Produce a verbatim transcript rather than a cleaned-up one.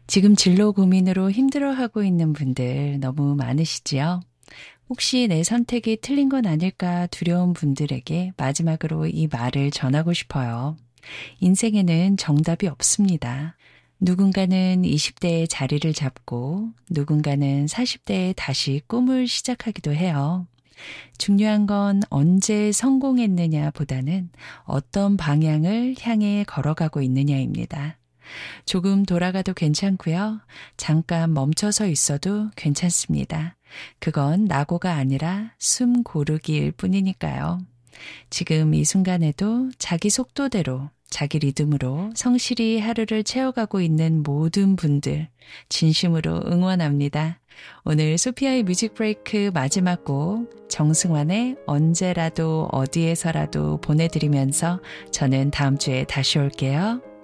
지금 진로 고민으로 힘들어하고 있는 분들 너무 많으시지요? 혹시 내 선택이 틀린 건 아닐까 두려운 분들에게 마지막으로 이 말을 전하고 싶어요. 인생에는 정답이 없습니다. 누군가는 이십 대에 자리를 잡고 누군가는 사십 대에 다시 꿈을 시작하기도 해요. 중요한 건 언제 성공했느냐 보다는 어떤 방향을 향해 걸어가고 있느냐입니다. 조금 돌아가도 괜찮고요. 잠깐 멈춰서 있어도 괜찮습니다. 그건 낙오가 아니라 숨 고르기일 뿐이니까요. 지금 이 순간에도 자기 속도대로, 자기 리듬으로 성실히 하루를 채워가고 있는 모든 분들 진심으로 응원합니다. 오늘 소피아의 뮤직 브레이크 마지막 곡 정승환의 언제라도 어디에서라도 보내드리면서 저는 다음 주에 다시 올게요.